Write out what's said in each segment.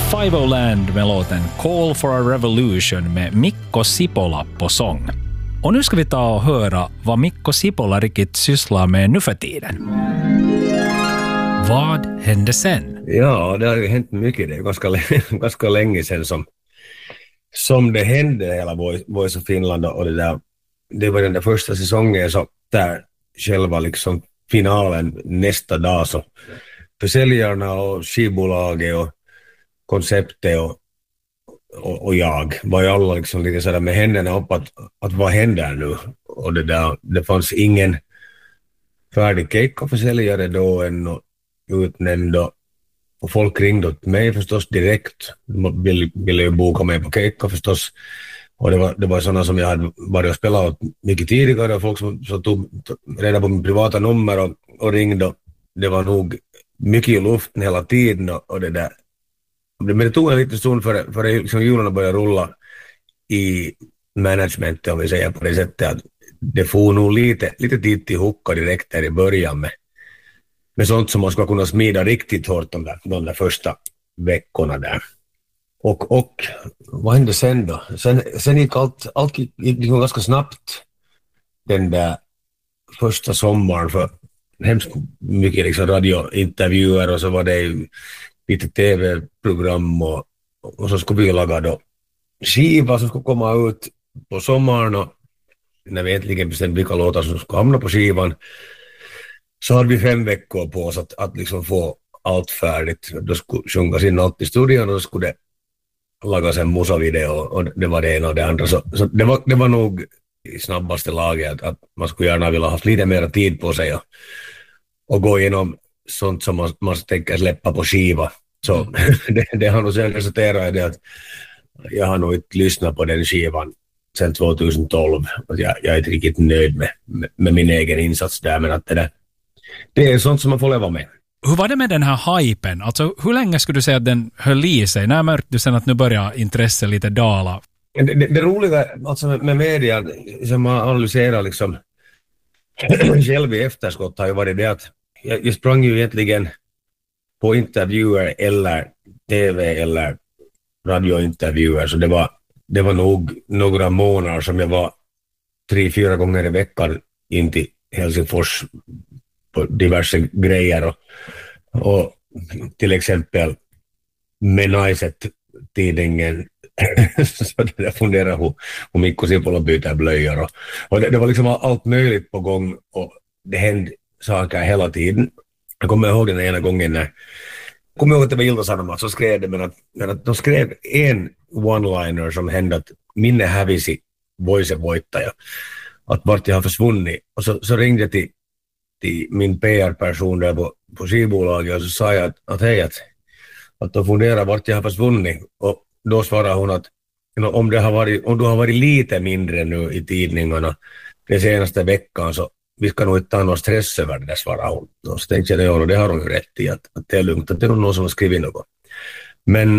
Five-O Land med låten Call for a Revolution med Mikko Sipola på sång. Och nu ska vi ta och höra vad Mikko Sipola riktigt sysslar med nu för tiden. Vad hände sen? Ja, det har ju hänt mycket. Det är ganska länge sedan som det hände hela Voice of Finland och det var den där första säsongen så där själva liksom finalen nästa dag så försäljarna och skivbolaget och konceptet och jag var ju alla liksom lite sådär med händerna upp att vad händer nu? Och det fanns ingen färdig keikka-försäljare då än och utnämnd och folk ringde åt mig förstås direkt. De ville ju boka mig på keikka förstås. Och det var sådana som jag hade varit och spelat åt mycket tidigare och folk som tog reda på min privata nummer och ringde. Det var nog mycket i luften hela tiden och det där. Men det tog en liten stund för liksom hjulen började rulla i managementet om vi säger på det sättet att det får nog lite tid till hocka direkt där i början med sånt som man ska kunna smida riktigt hårt de där första veckorna där. Och vad hände sen då? Sen gick allt gick liksom ganska snabbt den där första sommaren för hemskt mycket liksom radiointervjuer och så var det lite tv-program och så skulle vi laga då skiva som skulle komma ut på sommaren och när vi äntligen bestämde vilka låtar som skulle hamna på skivan så hade vi 5 veckor på oss att liksom få allt färdigt. Då skulle sjungas in allt i studion och då skulle det lagas en musavideo och det var det ena och det andra. Så det var nog i snabbaste laget att man skulle gärna vilja ha haft lite mer tid på sig och gå igenom sånt som man tänker släppa på skiva. Så det har nog sen resulterat i det att jag har nog inte lyssnat på den skivan sedan 2012. Jag är inte riktigt nöjd med min egen insats där, men att det är sånt som man får leva med. Hur var det med den här hypen? Alltså, hur länge skulle du säga att den höll i sig? När märkte du sen att nu börjar intresset lite dala? Det roliga alltså med media som man analyserar liksom själv i efterskott har ju varit det att jag sprang ju egentligen på intervjuer eller tv eller radiointervjuer så det var nog några månader som jag var 3-4 gånger i veckan in till Helsingfors på diverse grejer och till exempel med Naiset-tidningen så det funderar hur Mikko Sipola byter blöjor och det var liksom allt möjligt på gång och det hände saker hela tiden. Jag kommer ihåg den ena gången när kommer ihåg att det var Ilta-Sanomat så skrev det men att de skrev en one-liner som hände att minne hävisi voise voittaja att vart jag har försvunnit och så ringde jag till min PR-person där på skivbolaget och så sa jag att hej att de funderar vart jag har försvunnit och då svarade hon att om du har varit lite mindre nu i tidningarna den senaste veckan så vi ska nog inte ta någon stress över det, svarade hon. Och så tänkte jag och det har hon ju rätt i att det är lugnt att det är någon som har skrivit något. Men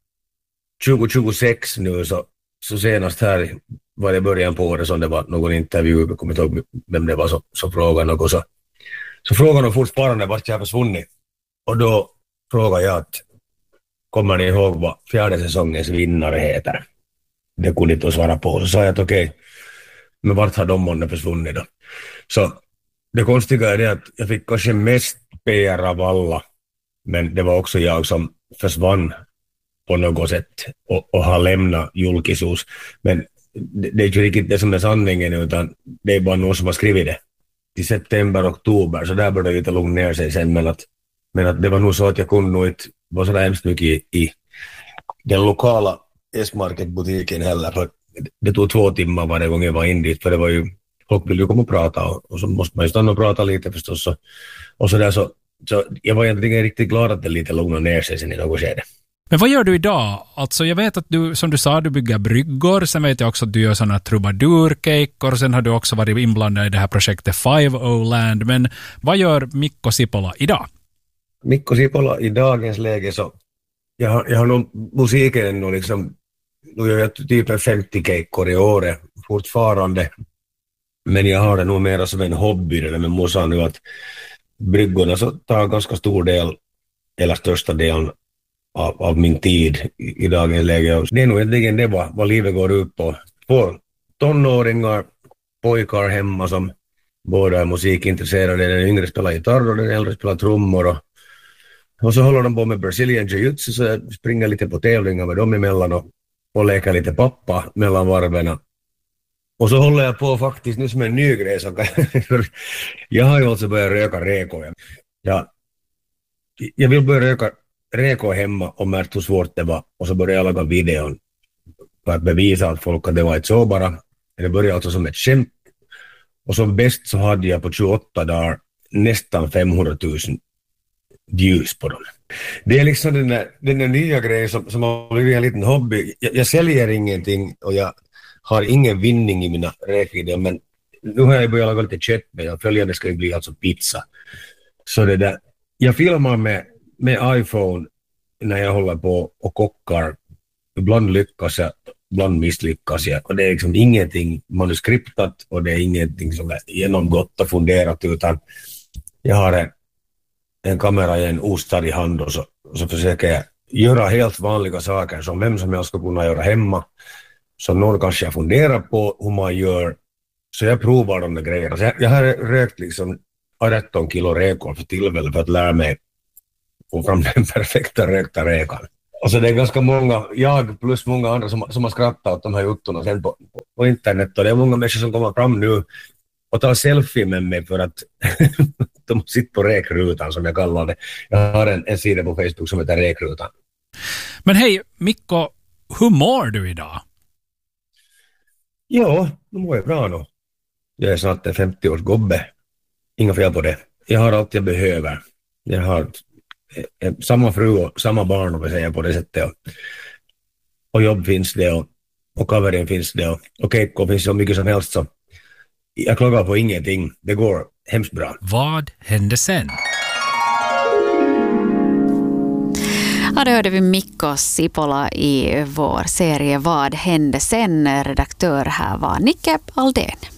2026 nu så senast här var det början på året som det var någon intervju, jag kommer inte ihåg vem det var så frågade något så frågade de fortfarande vart jag har försvunnit. Och då frågade jag att kommer ni ihåg vad 4:e säsongens vinnare heter? Det kunde inte svara på. Så sa jag att okej, men vart har de månne försvunnit då? Så det konstiga är det att jag fick kanske mest PR av alla, men det var också jag som försvann på något sätt och har lämnat julkisuus. Men det är inte riktigt det som är sanningen utan det är bara någon som har skrivit det. Till september, oktober, så där började det lite lugna ner sig sen, men att det var nog så att jag kunde nog inte vara så hemskt mycket i den lokala S-Market-butiken heller, för det tog 2 timmar varje gång jag var in dit, för det var ju, folk ville ju komma och prata och så måste man ju stanna och prata lite förstås och så där så jag var egentligen riktigt glad att det lite lugnade ner sig sen i något skede. Men vad gör du idag? Alltså jag vet att du, som du sa, du bygger bryggor, sen vet jag också att du gör sådana trubadurkejkor, sen har du också varit inblandad i det här projektet Five-O Land, men vad gör Mikko Sipola idag? Mikko Sipola i dagens läge så jag har nog musiken ändå liksom, nu gör jag typ 50 kejkor i året fortfarande, men jag har det nog mer som en hobby det med musan nu att bryggorna så tar ganska stor del eller största delen av min tid i dagens läge. Det är nog egentligen det vad livet går ut på. Två tonåringar, pojkar hemma som båda är musikintresserade. Den yngre spelar gitarr och den äldre spelar trummor. Och så håller de på med Brazilian Jiu-Jitsu, så jag springer lite på tävlingar med dem emellan och leker lite pappa mellan varven. Och så håller jag på faktiskt nu som en ny grej. Jag har ju alltså börjat röka räkor. Jag vill börja röka räkor hemma och märkt hur svårt det var. Och så började jag laga videon för att bevisa att folk att det var ett så bara. Det började alltså som ett skämt. Och som bäst så hade jag på 28 dagar nästan 500 000 views på dem. Det är liksom den där nya grejen som har blivit en liten hobby. Jag säljer ingenting och jag har ingen vinning i mina räkvideor, men nu har jag börjat laga lite kött med och följande ska ju bli alltså pizza. Så det där, jag filmar med iPhone när jag håller på och kockar. Ibland lyckas jag, ibland misslyckas jag. Och det är liksom ingenting manuskriptat och det är ingenting som är genomgått och funderat, utan jag har en kamera i en ostadig hand och så försöker jag göra helt vanliga saker som vem som helst ska kunna göra hemma. Som någon kanske jag funderar på hur man gör. Så jag provar de där grejerna. Så jag har rökt liksom 18 kilo räkor för tillfället för att lära mig få fram den perfekta rökta räkan. Och så det är ganska många, jag plus många andra som har skrattat åt de här juttorna sen på internet. Och det är många människor som kommer fram nu och tar selfie med mig för att de sitter på räkrutan som jag kallar det. Jag har en sida på Facebook som heter Räkrutan. Men hej Mikko, hur mår du idag? Ja, nu mår jag bra nu. Jag är snart en 50-års gubbe. Inga fel på det. Jag har allt jag behöver. Jag har samma fru och samma barn, om vi säger på det sättet. Och jobb finns det och covering finns det och Keikko finns så mycket som helst, så jag klagar på ingenting. Det går hemskt bra. Vad hände sen? Ja, då hörde vi Mikko Sipola i vår serie Vad hände sen? Redaktör här var Nicke Aldén.